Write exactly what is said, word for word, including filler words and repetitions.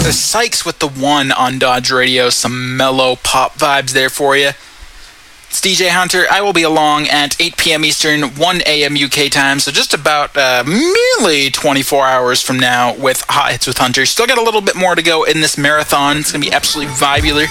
Sykes with the one on Dodge Radio. Some mellow pop vibes there for you. It's D J Hunter. I will be along at eight p.m. Eastern, one a.m. U K time, so just about uh, merely twenty-four hours from now with Hot Hits with Hunter. Still got a little bit more to go in this marathon. It's going to be absolutely vibular.